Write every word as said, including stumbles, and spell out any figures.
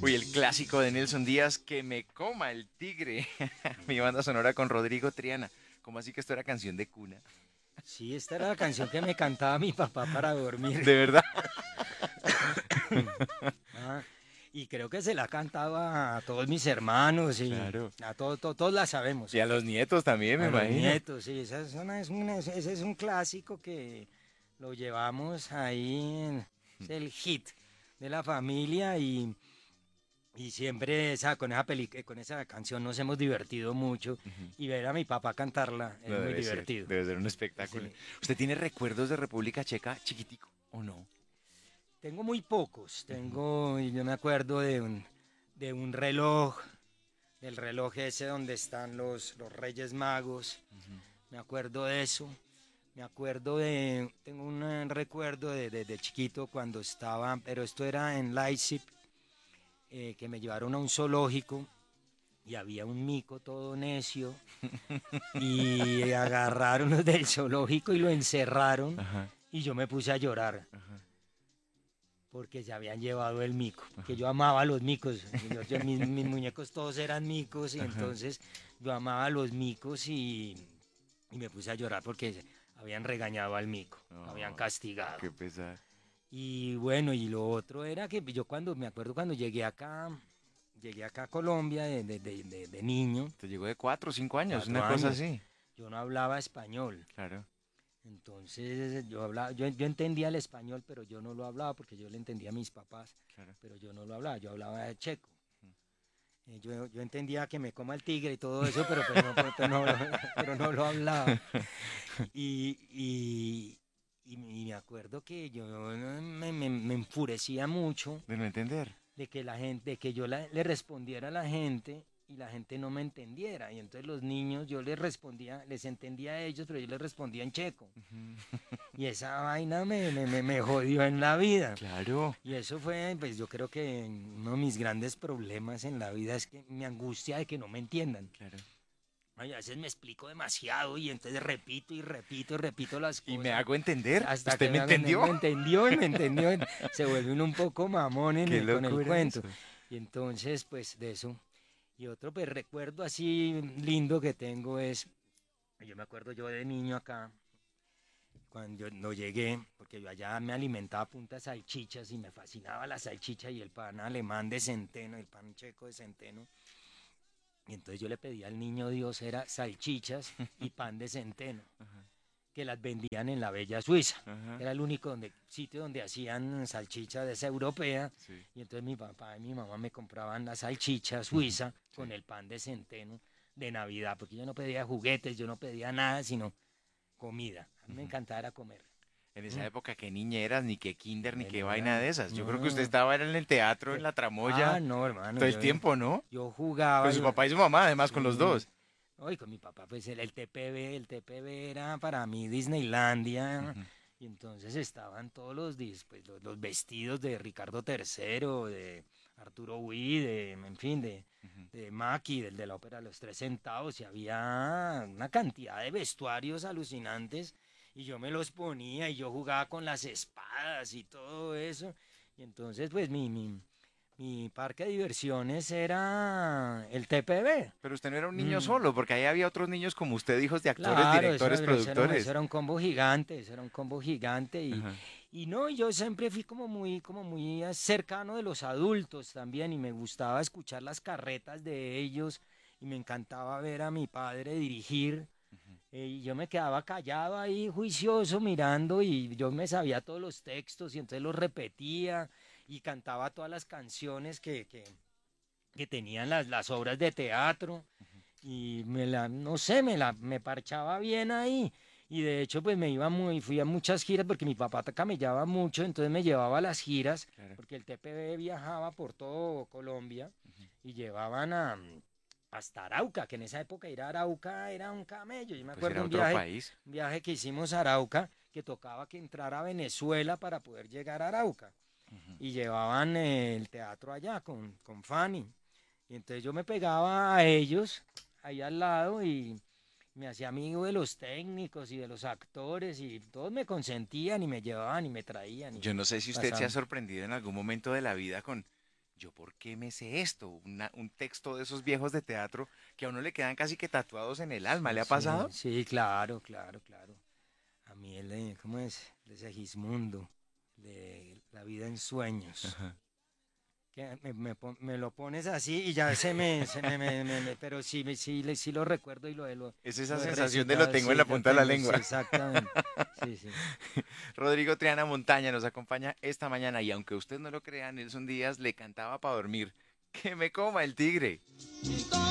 Uy, el clásico de Nelson Díaz, Que me coma el tigre. Mi banda sonora con Rodrigo Triana. ¿Cómo así que esto era canción de cuna? Sí, esta era la canción que me cantaba mi papá para dormir. De verdad. Ah, y creo que se la cantaba a todos mis hermanos y Claro. a todos, todos, todos la sabemos. Y a los nietos también, me A los imagino. nietos, sí, esa es una- es una- ese es un clásico que lo llevamos ahí, en- es el hit de la familia y, y siempre esa, con, esa peli, con esa canción nos hemos divertido mucho Ujú. y ver a mi papá cantarla es No muy debe ser, divertido. debe ser un espectáculo. Sí. ¿Usted tiene recuerdos de República Checa chiquitico o no? Tengo muy pocos, Ujú, tengo, y yo me acuerdo de un, de un reloj, del reloj ese donde están los, los Reyes Magos, ujú. me acuerdo de eso. Me acuerdo de, tengo un eh, recuerdo de, de, de chiquito cuando estaba, pero esto era en Leipzig, eh, que me llevaron a un zoológico y había un mico todo necio y agarraron los del zoológico y lo encerraron Ajá, y yo me puse a llorar ajá, porque se habían llevado el mico, que ajá, yo amaba a los micos, yo- yo- mis, mis muñecos todos eran micos y ajá. entonces yo amaba a los micos y, y me puse a llorar porque habían regañado al mico, lo habían Oh, castigado. qué pesar. Y bueno, y lo otro era que yo cuando, me acuerdo cuando llegué acá, llegué acá a Colombia de, de, de, de- de niño, Te llegó de cuatro o cinco años, cuatro una cosa años, así. yo no hablaba español. Claro, Entonces yo hablaba, yo, yo entendía el español, pero yo no lo hablaba porque yo le entendía a mis papás, claro. pero yo no lo hablaba, yo hablaba de checo. Ujú. Eh, Yo, yo entendía que me coma el tigre y todo eso, pero pues no, pero, pero no, lo- pero no lo hablaba. Y, y, y me acuerdo que yo me, me, me enfurecía mucho De no entender. de que la gente, de que yo la- le respondiera a la gente y la gente no me entendiera. Y entonces los niños, yo les respondía, les entendía a ellos, pero yo les respondía en checo. Ujú. Y esa vaina me, me, me, me jodió en la vida. Claro. Y eso fue, pues yo creo que uno de mis grandes problemas en la vida es que mi angustia de que no me entiendan. Claro. Ay, a veces me explico demasiado y entonces repito y repito y repito las ¿Y me cosas hago entender? hasta ¿Usted que me me, hagan- entendió? me entendió y me entendió. Se vuelve uno un poco mamón en Qué el- con el locura cuento. eso. Y entonces, pues de eso. Y otro pues, recuerdo así lindo que tengo es, yo me acuerdo yo de niño acá, cuando yo no llegué, porque yo allá me alimentaba a punta de salchichas y me fascinaba la salchicha y el pan alemán de centeno, el pan checo de centeno. Y entonces yo le pedía al niño Dios, era salchichas y pan de centeno, Ajá, que las vendían en la Bella Suiza. ajá. Era el único donde, sitio donde hacían salchicha de esa europea. Sí. Y entonces mi papá y mi mamá me compraban la salchicha Ujú. suiza con Sí. el pan de centeno de Navidad, porque yo no pedía juguetes, yo no pedía nada, sino comida. A mí me Ujú. encantaba era comer. En esa Mm. época, que niñeras, ni que kinder, ni Bueno, que vaina era- de esas. Yo creo que usted no. estaba era en el teatro, en Yo- la ah, tramoya, no, hermano, todo el yo, tiempo, ¿no? yo jugaba. Con su Yo, papá y su mamá, además, con los sí. dos. No, y con mi papá, pues el, el T P B, el T P B era para mí Disneylandia. Ujú. Y entonces estaban todos los, dis- pues, los, los vestidos de Ricardo tercero, de Arturo Huy, de, en fin, de, Ujú. de Maki, del de la ópera Los Tres Centavos. Y había una cantidad de vestuarios alucinantes. Y yo me los ponía y yo jugaba con las espadas y todo eso. Y entonces, pues mi, mi, mi parque de diversiones era el T P B. Pero usted no era un niño Mm, solo, porque ahí había otros niños como usted, hijos de actores, Claro, eso, directores, era- eso era, un, eso productores. era un combo gigante, eso era un combo gigante y, Ajá. y no, y yo siempre fui como muy, como muy eh, cercano de los adultos también y me gustaba escuchar las carretas de ellos y me encantaba ver a mi padre dirigir Ujú. eh, y yo me quedaba callado ahí juicioso mirando y yo me sabía todos los textos y entonces los repetía y cantaba todas las canciones que, que, que tenían las, las obras de teatro y me la, no sé, me la, me parchaba bien ahí. Y de hecho, pues me iba muy, fui a muchas giras porque mi papá camellaba mucho, entonces me llevaba a las giras, Claro. porque el T P B viajaba por todo Colombia Ujú. y llevaban a, hasta Arauca, que en esa época ir a Arauca era un camello. Yo me Pues acuerdo era un otro viaje, país. un viaje que hicimos a Arauca, que tocaba que entrar a Venezuela para poder llegar a Arauca. Ujú. Y llevaban eh, el teatro allá con, con Fanny. Y entonces yo me pegaba a ellos ahí al lado y me hacía amigo de los técnicos y de los actores y todos me consentían y me llevaban y me traían y Yo no sé si usted se ha pasaban. sorprendido en algún momento de la vida con ¿yo por qué me sé esto? Una- un texto de esos viejos de teatro que a uno le quedan casi que tatuados en el alma, ¿le Sí, ha sí, pasado? sí, claro, claro, claro. A mí el de, ¿cómo es? De Segismundo, de La vida en sueños. Ajá. Que me, me pon- me lo pones así y ya se me, se me, me- me- me- pero sí, me- sí, le- sí lo recuerdo y lo, he- lo, Es esa lo he sensación de lo recitado, tengo en la sí, lo punta de la tengo, sí, lengua. exactamente. Sí, sí. Rodrigo Triana Montaña nos acompaña esta mañana y aunque usted no lo crea, Nelson Díaz le cantaba para dormir. Que me coma el tigre.